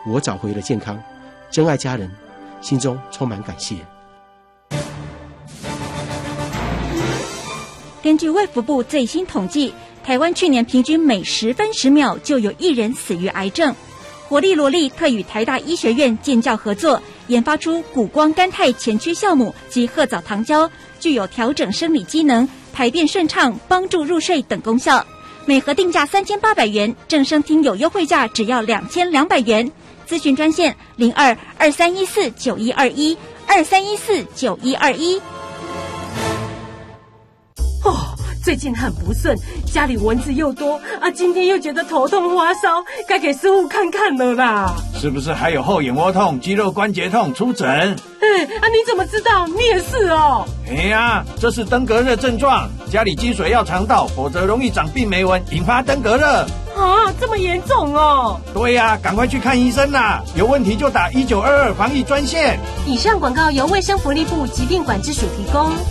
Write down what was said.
我找回了健康，珍爱家人，心中充满感谢。 根据卫福部最新统计，台湾去年平均每10分10秒就有1人死于癌症。活力萝莉特与台大医学院建教合作，研发出谷胱甘肽前驱酵母及褐藻糖胶，具有调整生理机能、排便顺畅、帮助入睡等功效。每盒定价3800元，正声听有优惠价只要2200元。咨询专线02-2314-9121，2314-9121。 最近很不顺，家里蚊子又多啊，今天又觉得头痛发烧，该给师傅看看了啦。 是不是还有后眼窝痛、肌肉关节痛？出诊。 你怎么知道？你也是哦。 这是登革热症状，家里积水要常倒，否则容易长病媒蚊，引发登革热。 这么严重哦？ 对呀，赶快去看医生啦！有问题就打1922防疫专线。 以上广告由卫生福利部疾病管制署提供。